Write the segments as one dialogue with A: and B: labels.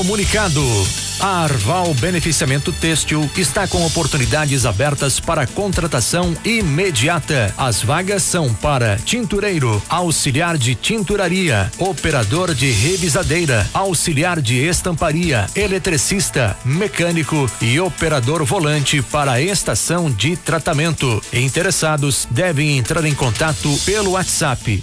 A: Comunicado. A Arval Beneficiamento Têxtil está com oportunidades abertas para contratação imediata. As vagas são para tintureiro, auxiliar de tinturaria, operador de revisadeira, auxiliar de estamparia, eletricista, mecânico e operador volante para a estação de tratamento. Interessados devem entrar em contato pelo WhatsApp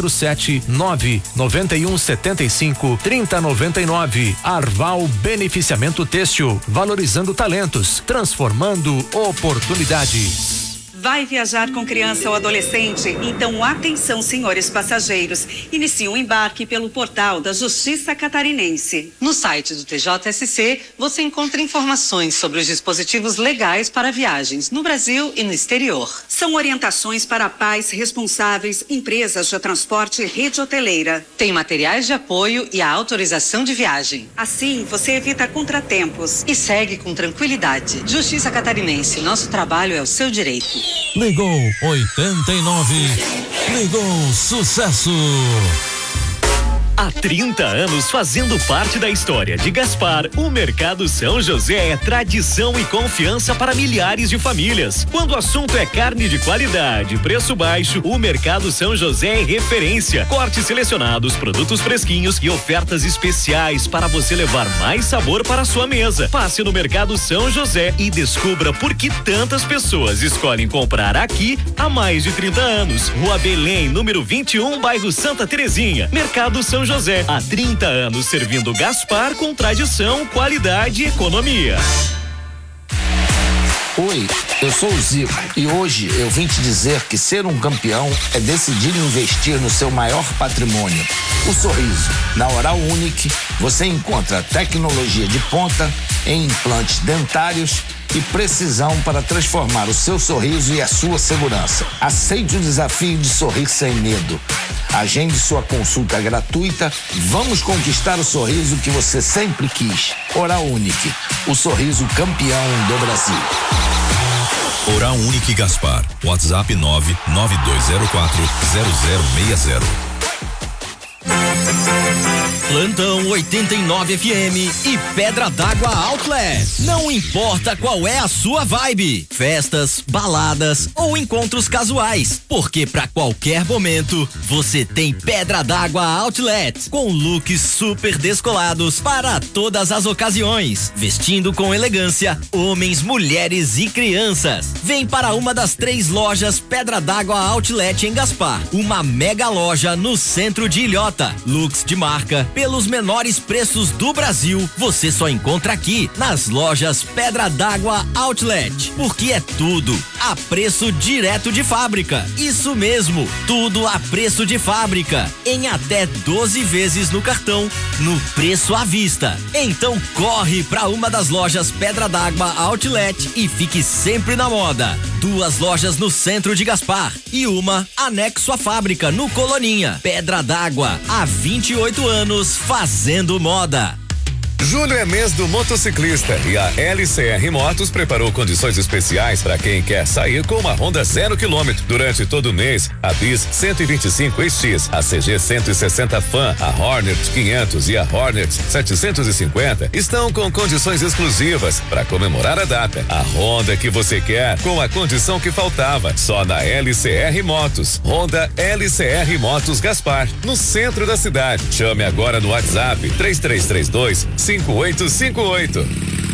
A: 479-9175-3099. Arval Beneficiamento Têxtil, valorizando talentos, transformando oportunidades.
B: Vai viajar com criança ou adolescente? Então atenção, senhores passageiros. Inicie o embarque pelo portal da Justiça Catarinense.
C: No site do TJSC, você encontra informações sobre os dispositivos legais para viagens no Brasil e no exterior.
B: São orientações para pais responsáveis, empresas de transporte e rede hoteleira.
C: Tem materiais de apoio e a autorização de viagem.
B: Assim, você evita contratempos.
C: E segue com tranquilidade. Justiça Catarinense, nosso trabalho é o seu direito.
D: Ligou 89. Ligou sucesso.
E: Há 30 anos fazendo parte da história de Gaspar, o Mercado São José é tradição e confiança para milhares de famílias. Quando o assunto é carne de qualidade, preço baixo, o Mercado São José é referência. Cortes selecionados, produtos fresquinhos e ofertas especiais para você levar mais sabor para a sua mesa. Passe no Mercado São José e descubra por que tantas pessoas escolhem comprar aqui há mais de 30 anos. Rua Belém, número 21, bairro Santa Terezinha. Mercado São José, há 30 anos servindo Gaspar com tradição, qualidade e economia.
F: Oi, eu sou o Zico e hoje eu vim te dizer que ser um campeão é decidir investir no seu maior patrimônio, o sorriso. Na Oral Unique você encontra tecnologia de ponta em implantes dentários e precisão para transformar o seu sorriso e a sua segurança. Aceite o desafio de sorrir sem medo. Agende sua consulta gratuita. Vamos conquistar o sorriso que você sempre quis. Oral Unique, o sorriso campeão do Brasil.
D: Oral Unique Gaspar. WhatsApp 992040060.
G: Plantão 89 FM e Pedra d'Água Outlet. Não importa qual é a sua vibe, festas, baladas ou encontros casuais, porque para qualquer momento você tem Pedra d'Água Outlet, com looks super descolados para todas as ocasiões, vestindo com elegância homens, mulheres e crianças. Vem para uma das 3 lojas Pedra d'Água Outlet em Gaspar, uma mega loja no centro de Ilhota. Looks de marca pelos menores preços do Brasil, você só encontra aqui nas lojas Pedra d'Água Outlet, porque é tudo a preço direto de fábrica. Isso mesmo, tudo a preço de fábrica, em até 12 vezes no cartão, no preço à vista. Então corre para uma das lojas Pedra d'Água Outlet e fique sempre na moda. 2 lojas no centro de Gaspar e uma anexo à fábrica no Coloninha. Pedra d'Água, há 28 anos fazendo moda.
H: Julho é mês do motociclista e a LCR Motos preparou condições especiais para quem quer sair com uma Honda 0 km. Durante todo o mês, a Bis 125X, a CG 160 Fan, a Hornet 500 e a Hornet 750 estão com condições exclusivas para comemorar a data. A Honda que você quer com a condição que faltava, só na LCR Motos. Honda LCR Motos Gaspar, no centro da cidade. Chame agora no WhatsApp 3332 5858.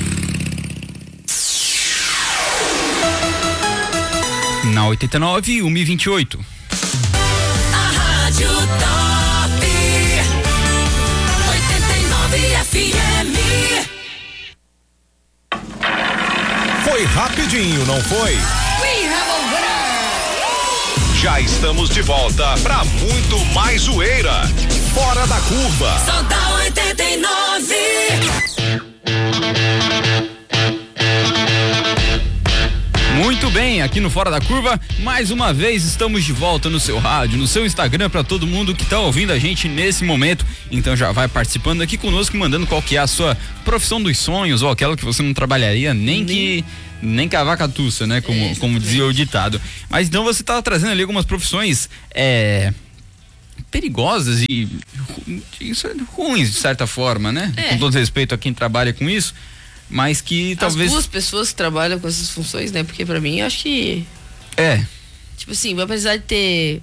I: Na 89, 1h28.
J: A Rádio Top 89 FM.
K: Foi rapidinho, não foi?
J: We have a winner.
K: Já estamos de volta para muito mais zoeira. Fora da curva.
J: Só dá 89.
I: Muito bem, aqui no Fora da Curva, mais uma vez estamos de volta no seu rádio, no seu Instagram, para todo mundo que tá ouvindo a gente nesse momento. Então já vai participando aqui conosco, mandando qual que é a sua profissão dos sonhos ou aquela que você não trabalharia nem cavar catuça, né? Como dizia o ditado. Mas então você tá trazendo ali algumas profissões perigosas e ruins, de certa forma, né? Com todo respeito a quem trabalha com isso, mas que talvez...
L: As duas pessoas que trabalham com essas funções, né? Porque pra mim, eu acho que... Tipo assim, vai precisar de ter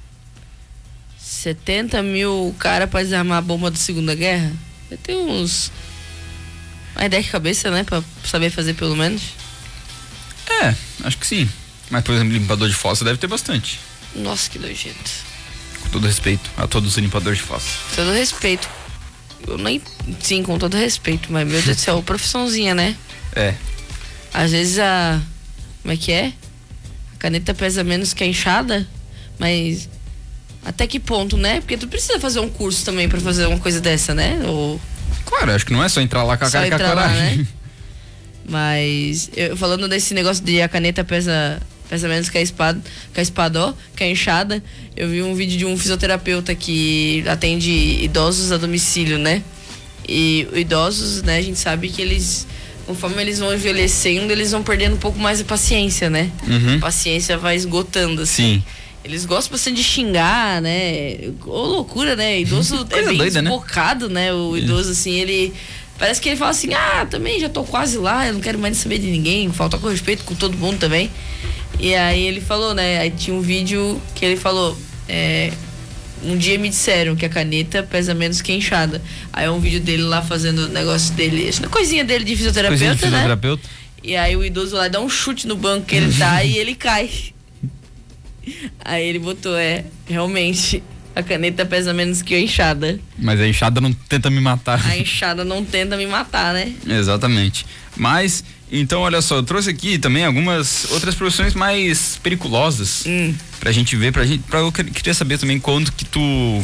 L: 70 mil caras pra desarmar a bomba da Segunda Guerra. Vai ter uns... uma ideia de cabeça, né? Pra saber fazer pelo menos.
I: Acho que sim. Mas, por exemplo, limpador de fossa deve ter bastante.
L: Nossa, que nojento.
I: Com todo respeito a todos os limpadores de fossa.
L: Todo respeito. Eu nem... Sim, com todo respeito, mas meu Deus do céu, profissãozinha, né? Às vezes como é que é? A caneta pesa menos que a enxada, mas até que ponto, né? Porque tu precisa fazer um curso também pra fazer uma coisa dessa, né?
I: Claro, acho que não é só entrar lá com a cara e com a coragem.
L: Né? Mas, falando desse negócio de a caneta pesa menos que a espada, que a enxada, eu vi um vídeo de um fisioterapeuta que atende idosos a domicílio, né? E idosos, né, a gente sabe que eles, conforme eles vão envelhecendo, eles vão perdendo um pouco mais a paciência, né? A paciência vai esgotando, assim.
I: Sim.
L: Eles gostam bastante de xingar, né? Loucura, né? Idoso é bem
I: doida,
L: desbocado, né? O idoso, assim, ele... Parece que ele fala assim, também já tô quase lá, eu não quero mais saber de ninguém, falta com respeito com todo mundo também. E aí ele falou, né? Aí tinha um vídeo que ele falou, um dia me disseram que a caneta pesa menos que a enxada. Aí é um vídeo dele lá fazendo o negócio dele, coisinha dele de fisioterapeuta, né? E aí o idoso lá dá um chute no banco que ele tá e ele cai. Aí ele botou, realmente, a caneta pesa menos que a enxada.
I: Mas a enxada não tenta me matar.
L: A enxada não tenta me matar, né?
I: Exatamente. Mas, então, olha só, eu trouxe aqui também algumas outras profissões mais perigosas pra gente ver, eu queria saber também quando que tu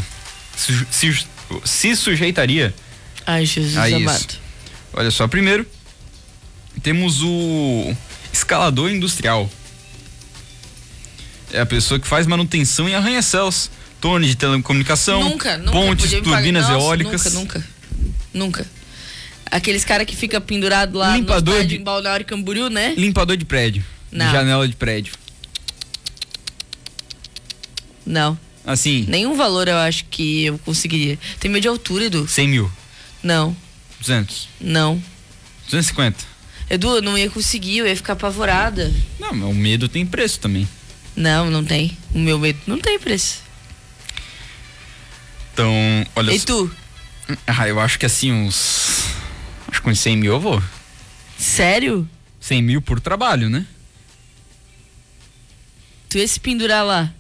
I: se sujeitaria
L: Ai, Jesus amado.
I: Olha só, primeiro temos o escalador industrial. É a pessoa que faz manutenção em arranha-céus, torre de telecomunicação, pontes, turbinas eólicas.
L: Nunca. Aqueles caras que fica pendurado lá no estádio em Balneário Camboriú, né?
I: Limpador de prédio.
L: Não.
I: De janela de prédio.
L: Não.
I: Assim?
L: Nenhum valor eu acho que eu conseguiria. Tem medo de altura, Edu?
I: 100 mil.
L: Não.
I: 200.
L: Não.
I: 250.
L: Edu, eu não ia conseguir, eu ia ficar apavorada.
I: Não, mas o medo tem preço também.
L: Não tem. O meu medo não tem preço.
I: Então, olha
L: só. E tu?
I: Eu acho que assim, acho que uns 100 mil eu vou.
L: Sério?
I: 100 mil por trabalho, né?
L: Tu ia se pendurar lá?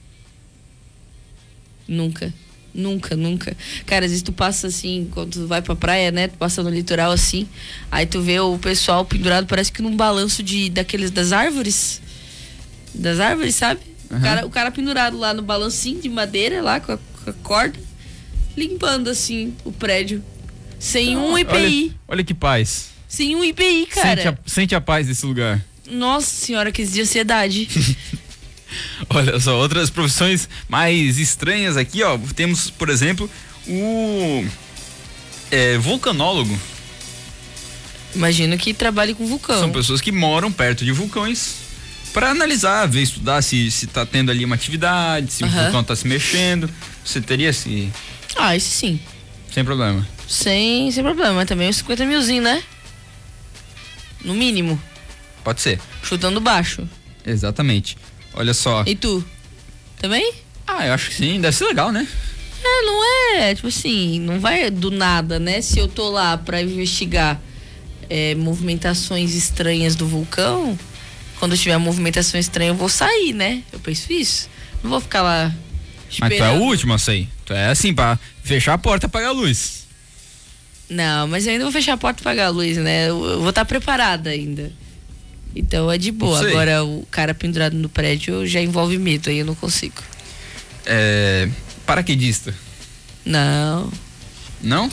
L: Nunca. Cara, às vezes tu passa assim, quando tu vai pra praia, né? Tu passa no litoral assim, aí tu vê o pessoal pendurado, parece que num balanço daqueles das árvores. Das árvores, sabe? O cara pendurado lá no balancinho de madeira, lá com a corda, limpando assim o prédio. Sem um IPI.
I: Olha que paz.
L: Sem um IPI, cara.
I: Sente a paz desse lugar.
L: Nossa senhora, que de ansiedade.
I: Olha só, outras profissões mais estranhas aqui, ó. Temos, por exemplo, o vulcanólogo.
L: Imagino que trabalhe com vulcão.
I: São pessoas que moram perto de vulcões para analisar, ver, estudar se tá tendo ali uma atividade, se o vulcão tá se mexendo. Você teria esse...
L: Isso sim.
I: Sem problema.
L: Sem problema, mas também uns 50 milzinho, né? No mínimo.
I: Pode ser.
L: Chutando baixo.
I: Exatamente. Olha só.
L: E tu? Também?
I: Eu acho que sim, deve ser legal, né?
L: Não é, tipo assim, não vai do nada, né? Se eu tô lá pra investigar movimentações estranhas do vulcão, quando eu tiver uma movimentação estranha eu vou sair, né? Eu penso isso. Não vou ficar lá esperando.
I: Mas tu é o último a sair. Tu é assim, pra fechar a porta e apagar a luz.
L: Não, mas eu ainda vou fechar a porta e apagar a luz, né? Eu vou estar preparada ainda. Então é de boa. Agora o cara pendurado no prédio já envolve medo, aí eu não consigo.
I: Paraquedista?
L: Não.
I: Não?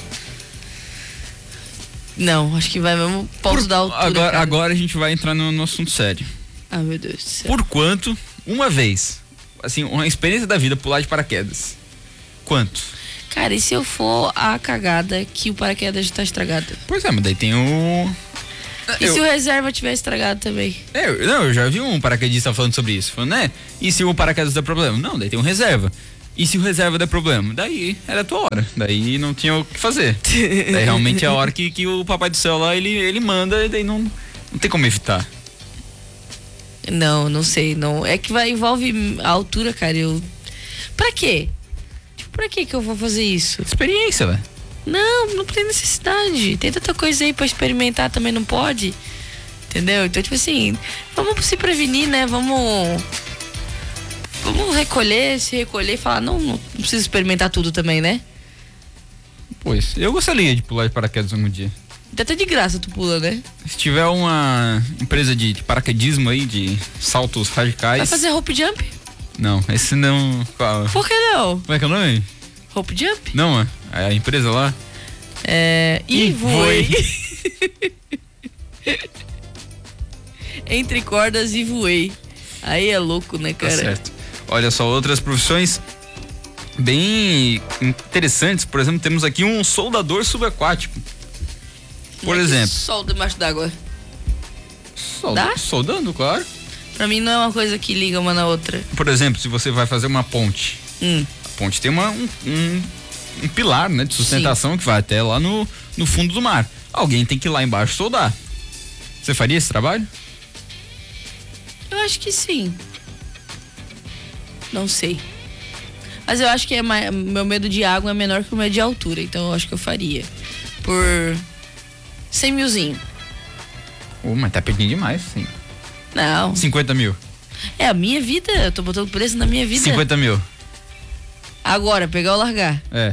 L: Não, acho que vai mesmo pouso da altura.
I: Agora a gente vai entrar no assunto sério.
L: Meu Deus do céu.
I: Por quanto, uma vez, assim, uma experiência da vida, pular de paraquedas? Quanto?
L: Cara, e se eu for a cagada que o paraquedas já tá estragado?
I: Pois mas daí tem o...
L: E se o reserva tiver estragado também?
I: Eu já vi um paraquedista falando sobre isso. Falando, né? E se o paraquedas der problema? Não, daí tem um reserva. E se o reserva der problema? Daí era a tua hora. Daí não tinha o que fazer. Daí realmente é a hora que o Papai do Céu lá, ele manda, e daí não tem como evitar.
L: Não sei, não. É que envolve a altura, cara. Pra quê? Tipo, pra que eu vou fazer isso?
I: Experiência, velho.
L: Não tem necessidade. Tem tanta coisa aí pra experimentar, também não pode. Entendeu? Então, tipo assim, vamos se prevenir, né? Vamos se recolher e falar, não precisa experimentar tudo também, né?
I: Pois, eu gostaria de pular de paraquedas algum dia.
L: Até de graça tu pula, né?
I: Se tiver uma empresa de paraquedismo aí, de saltos radicais...
L: Vai fazer rope jump?
I: Não, esse não... Qual?
L: Por que não?
I: Como é que é o nome?
L: Rope jump?
I: Não, a empresa lá?
L: Voei. Entre cordas e voei. Aí é louco, né, cara?
I: Tá certo. Olha só, outras profissões bem interessantes. Por exemplo, temos aqui um soldador subaquático. Por exemplo.
L: Solda debaixo d'água.
I: Dá? Soldando, claro.
L: Pra mim não é uma coisa que liga uma na outra.
I: Por exemplo, se você vai fazer uma ponte. A ponte tem um pilar, né, de sustentação. Sim. Que vai até lá no fundo do mar. Alguém tem que ir lá embaixo soldar. Você faria esse trabalho?
L: Eu acho que sim. Não sei. Mas eu acho que meu medo de água é menor que o medo de altura. Então eu acho que eu faria. Por 100 milzinho.
I: Mas tá pedindo demais, sim.
L: Não.
I: 50 mil.
L: É a minha vida. Eu tô botando preço na minha vida.
I: 50 mil.
L: Agora, pegar ou largar?
I: É.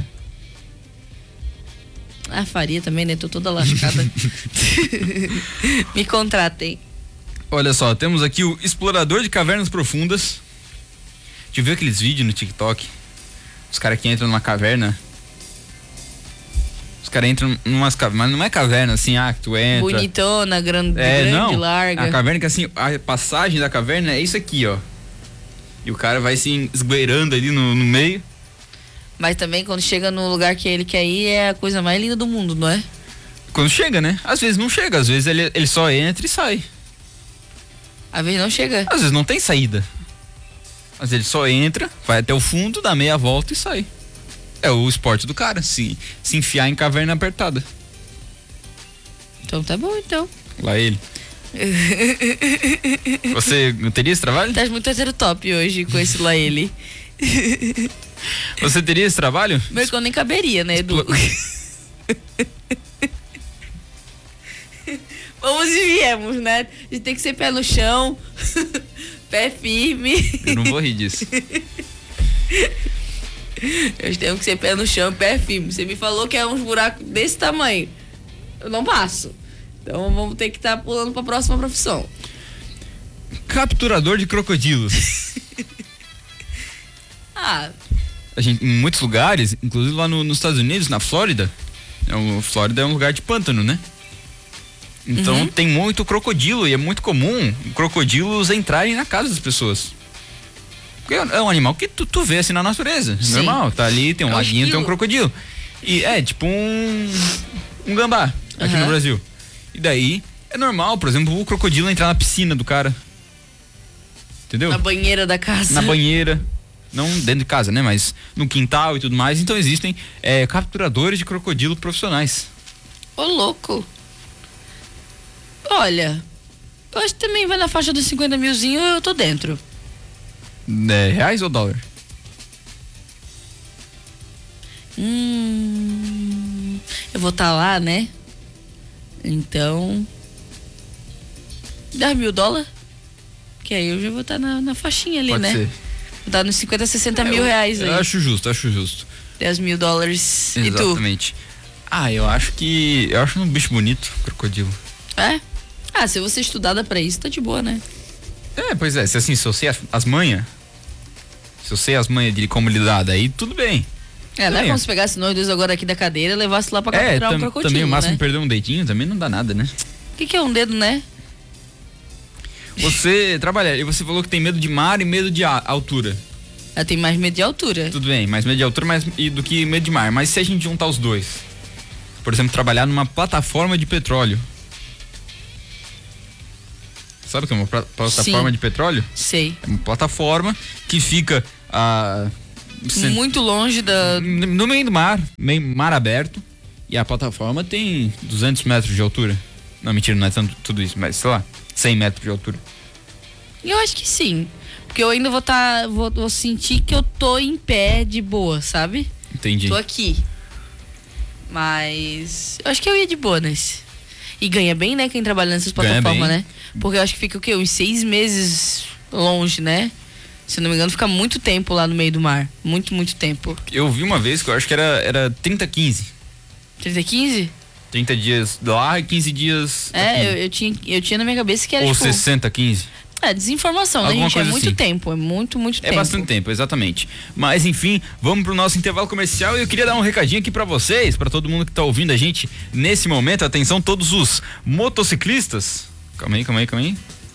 L: Faria também, né? Tô toda lascada. Me contratem.
I: Olha só, temos aqui o explorador de cavernas profundas. Já viu aqueles vídeos no TikTok? Os caras que entram numa caverna. Os caras entram numas cavernas, mas não é caverna assim, que tu entra.
L: Bonitona, grande, larga.
I: A caverna que assim, a passagem da caverna é isso aqui, ó. E o cara vai se esgueirando ali no meio.
L: Mas também quando chega no lugar que ele quer ir é a coisa mais linda do mundo, não é?
I: Quando chega, né? Às vezes não chega, às vezes ele só entra e sai.
L: Às vezes não chega.
I: Às vezes não tem saída. Mas ele só entra, vai até o fundo, dá meia volta e sai. É o esporte do cara, se enfiar em caverna apertada.
L: Então tá bom, então.
I: Lá ele. Você teria esse trabalho?
L: Tá muito heterotop hoje com esse lá ele.
I: Você teria esse trabalho?
L: Mas eu nem caberia, né, Edu? Vamos e viemos, né? A gente tem que ser pé no chão, pé firme.
I: Eu não vou rir disso.
L: Eu tenho que ser pé no chão, pé firme. Você me falou que é uns buracos desse tamanho. Eu não passo. Então vamos ter que estar pulando para a próxima profissão.
I: Capturador de crocodilos. Em muitos lugares, inclusive lá nos Estados Unidos, na Flórida. Flórida é um lugar de pântano, né? Então tem muito crocodilo e é muito comum crocodilos entrarem na casa das pessoas. Porque é um animal que tu vê assim na natureza. Sim. Normal, tá ali, tem um laguinho, tem um crocodilo. E é tipo um gambá aqui no Brasil. E daí é normal, por exemplo, o crocodilo entrar na piscina do cara. Entendeu?
L: Na banheira da casa.
I: Na banheira. Não dentro de casa, né? Mas no quintal e tudo mais. Então existem capturadores de crocodilo profissionais.
L: Ô, louco. Olha, eu acho que também vai na faixa dos 50 milzinho, eu tô dentro.
I: Reais ou dólar?
L: Eu vou estar lá, né? Então 10 mil dólares. Que aí eu já vou estar na faixinha ali, né? Ser. Vou estar nos 50, 60 mil reais aí.
I: Eu acho justo.
L: 10 mil dólares.
I: Exatamente. Eu acho um bicho bonito, crocodilo.
L: É? Se você estudada pra isso, tá de boa, né?
I: Pois é, se eu sei as manhas, de como lidar, daí tudo bem.
L: Não é como se pegasse nós dois agora aqui da cadeira e levasse lá pra capturar um crocodilo,
I: também o máximo
L: né?
I: perder um dedinho também não dá nada, né?
L: O que é um dedo, né?
I: Você trabalha, e você falou que tem medo de mar e medo de altura.
L: Eu tenho mais medo de altura.
I: Tudo bem, mais medo de altura do que medo de mar. Mas se a gente juntar os dois, por exemplo, trabalhar numa plataforma de petróleo. Sabe o que é uma plataforma de petróleo?
L: Sei.
I: É uma plataforma que fica
L: Muito longe da...
I: No meio do mar, meio mar aberto. E a plataforma tem 200 metros de altura. Não, mentira, não é tanto tudo isso, mas sei lá, 100 metros de altura.
L: Eu acho que sim. Porque eu ainda vou sentir que eu tô em pé de boa, sabe?
I: Entendi.
L: Tô aqui. Mas eu acho que eu ia de boa nesse. E ganha bem, né, quem trabalha nessas plataformas, né? Porque eu acho que fica o quê? Uns 6 meses longe, né? Se não me engano, fica muito tempo lá no meio do mar. Muito, muito tempo.
I: Eu vi uma vez que eu acho que era 30-15.
L: 30-15?
I: 30 dias lá e 15 dias.
L: Eu tinha na minha cabeça que era
I: ou
L: tipo...
I: 60-15.
L: Desinformação, né, gente? É muito tempo, é muito tempo.
I: É bastante tempo, exatamente. Mas enfim, vamos pro nosso intervalo comercial e eu queria dar um recadinho aqui pra vocês, pra todo mundo que tá ouvindo a gente nesse momento. Atenção, todos os motociclistas. Calma aí.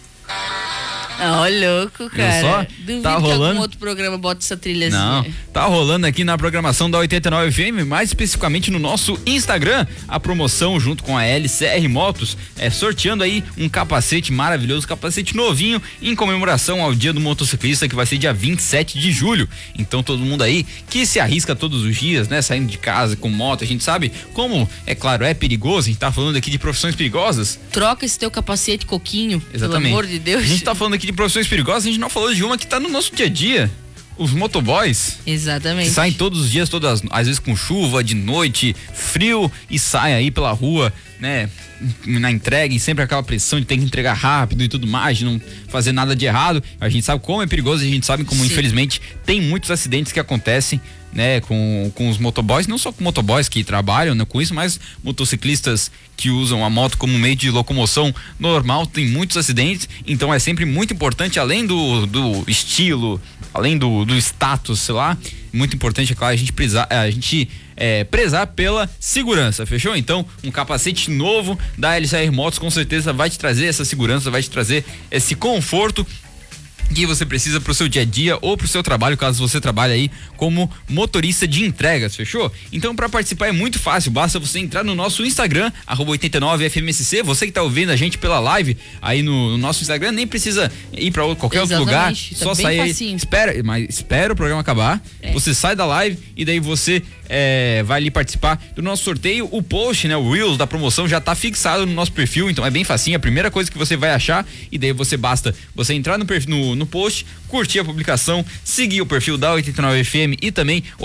L: Ó, louco, cara.
I: Só?
L: Duvido
I: Tá
L: que
I: rolando?
L: algum outro programa bota essa trilhazinha.
I: Não, tá rolando aqui na programação da 89 FM, mais especificamente no nosso Instagram, a promoção junto com a LCR Motos, sorteando aí um capacete maravilhoso, capacete novinho, em comemoração ao Dia do Motociclista, que vai ser dia 27 de julho. Então todo mundo aí que se arrisca todos os dias, né, saindo de casa com moto, a gente sabe como, é claro, é perigoso, a gente tá falando aqui de profissões perigosas.
L: Troca esse teu capacete coquinho,
I: exatamente,
L: pelo amor de Deus.
I: A gente tá falando aqui de profissões perigosas, a gente não falou de uma que tá no nosso dia a dia. Os motoboys.
L: Exatamente.
I: Que saem todos os dias, às vezes com chuva, de noite, frio, e saem aí pela rua, né, na entrega, e sempre aquela pressão de ter que entregar rápido e tudo mais, de não fazer nada de errado. A gente sabe como é perigoso, a gente sabe como, infelizmente, tem muitos acidentes que acontecem, né, com os motoboys, não só com motoboys que trabalham, né, com isso, mas motociclistas que usam a moto como meio de locomoção normal, tem muitos acidentes. Então é sempre muito importante, além do estilo, além do status, sei lá, muito importante, é claro, a gente prezar pela segurança, fechou? Então, um capacete novo da LCR Motos com certeza vai te trazer essa segurança, vai te trazer esse conforto que você precisa pro seu dia a dia ou pro seu trabalho, caso você trabalhe aí como motorista de entregas, fechou? Então, para participar é muito fácil, basta você entrar no nosso Instagram, @89FMSC, você que tá ouvindo a gente pela live aí no nosso Instagram, nem precisa ir para qualquer outro lugar,
L: tá
I: só sair aí, espera o programa acabar, você sai da live e daí você vai ali participar do nosso sorteio. O post, né, o Reels da promoção já tá fixado no nosso perfil, então é bem facinho, a primeira coisa que você vai achar, e daí basta você entrar no perfil, no post, curtir a publicação, seguir o perfil da 89FM e também o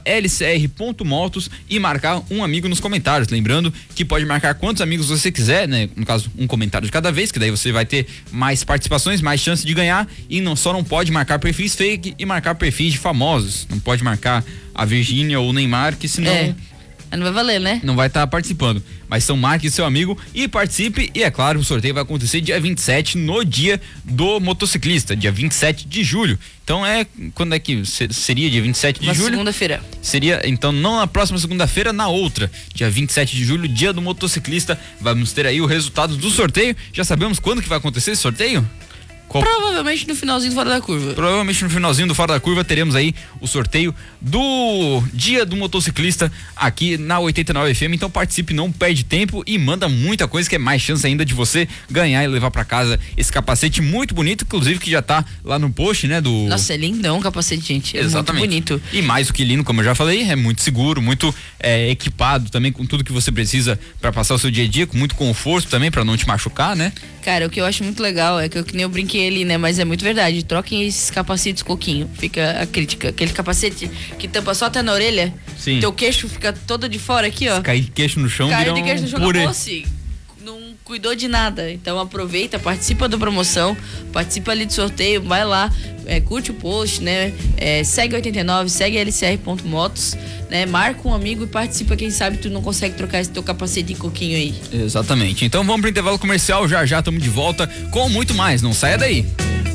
I: @lcr.motos e marcar um amigo nos comentários. Lembrando que pode marcar quantos amigos você quiser, né? No caso, um comentário de cada vez, que daí você vai ter mais participações, mais chance de ganhar, e não pode marcar perfis fake e marcar perfis de famosos. Não pode marcar a Virgínia ou o Neymar, que senão...
L: Não vai valer, né?
I: Não vai estar participando. Mas então marque seu amigo e participe. E é claro, o sorteio vai acontecer dia 27, no dia do motociclista, dia 27 de julho. Então quando é que seria dia 27 de julho?
L: Na segunda-feira.
I: Seria, então, não na próxima segunda-feira, na outra. Dia 27 de julho, dia do motociclista. Vamos ter aí o resultado do sorteio. Já sabemos quando que vai acontecer esse sorteio?
L: Provavelmente no finalzinho do Fora da Curva.
I: Provavelmente no finalzinho do Fora da Curva teremos aí o sorteio do Dia do Motociclista aqui na 89 FM. Então participe, não perde tempo e manda muita coisa, que é mais chance ainda de você ganhar e levar pra casa esse capacete muito bonito, inclusive que já tá lá no post, né?
L: Nossa, é lindão o capacete, gente. É exatamente muito bonito.
I: E mais do que lindo, como eu já falei, é muito seguro, muito equipado também com tudo que você precisa pra passar o seu dia a dia, com muito conforto também pra não te machucar, né?
L: Cara, o que eu acho muito legal é que nem eu brinquei ali, né? Mas é muito verdade. Troquem esses capacetes coquinho. Fica a crítica. Aquele capacete que tampa só até na orelha.
I: Sim.
L: Teu queixo fica todo de fora aqui, ó.
I: Se cair de queixo no chão,
L: cair de queixo no chão, acabou assim. Não cuidou de nada. Então aproveita, participa da promoção, participa ali do sorteio, vai lá, curte o post, né? Segue 89, segue lcr.motos, né? Marca um amigo e participa, quem sabe tu não consegue trocar esse teu capacete de coquinho aí.
I: Exatamente. Então vamos pro intervalo comercial, já estamos de volta com muito mais, não saia daí.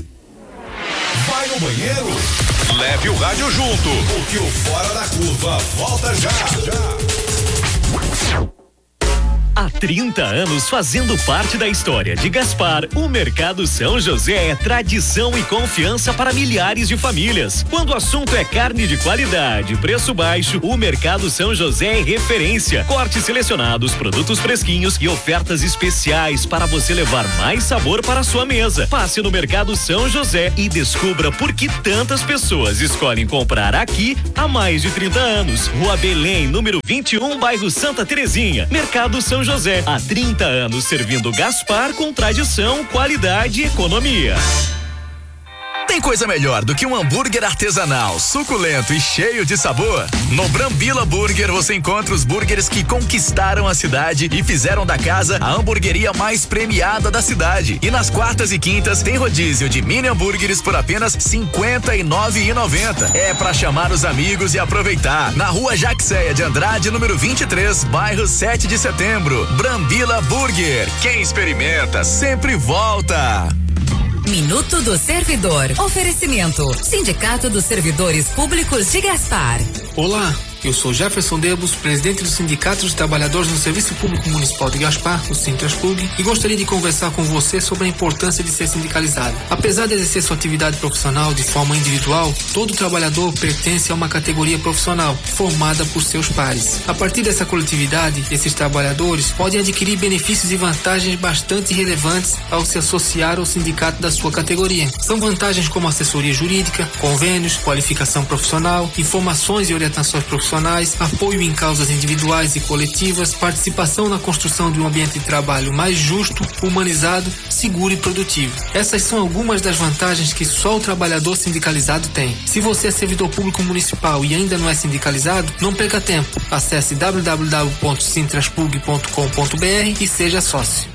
K: Vai no banheiro? Leve o rádio junto, porque o Fora da Curva volta já.
E: Há 30 anos fazendo parte da história de Gaspar, o Mercado São José é tradição e confiança para milhares de famílias. Quando o assunto é carne de qualidade, preço baixo, o Mercado São José é referência. Cortes selecionados, produtos fresquinhos e ofertas especiais para você levar mais sabor para a sua mesa. Passe no Mercado São José e descubra por que tantas pessoas escolhem comprar aqui há mais de 30 anos. Rua Belém, número 21, bairro Santa Terezinha. Mercado São José, há 30 anos servindo Gaspar com tradição, qualidade e economia.
M: Tem coisa melhor do que um hambúrguer artesanal, suculento e cheio de sabor? No Brambila Burger você encontra os burgers que conquistaram a cidade e fizeram da casa a hamburgueria mais premiada da cidade. E nas quartas e quintas tem rodízio de mini hambúrgueres por apenas R$ 59,90. É pra chamar os amigos e aproveitar. Na Rua Jaxéia de Andrade, número 23, bairro 7 de Setembro. Brambila Burger. Quem experimenta sempre volta.
N: Minuto do Servidor. Oferecimento: Sindicato dos Servidores Públicos de Gaspar.
O: Olá, eu sou Jefferson Debos, presidente do Sindicato dos Trabalhadores no Serviço Público Municipal de Gaspar, o Sintraspug, e gostaria de conversar com você sobre a importância de ser sindicalizado. Apesar de exercer sua atividade profissional de forma individual, todo trabalhador pertence a uma categoria profissional formada por seus pares. A partir dessa coletividade, esses trabalhadores podem adquirir benefícios e vantagens bastante relevantes ao se associar ao sindicato da sua categoria. São vantagens como assessoria jurídica, convênios, qualificação profissional, informações e orientações profissionais, apoio em causas individuais e coletivas, participação na construção de um ambiente de trabalho mais justo, humanizado, seguro e produtivo. Essas são algumas das vantagens que só o trabalhador sindicalizado tem. Se você é servidor público municipal e ainda não é sindicalizado, não perca tempo. Acesse www.sintraspug.com.br e seja sócio.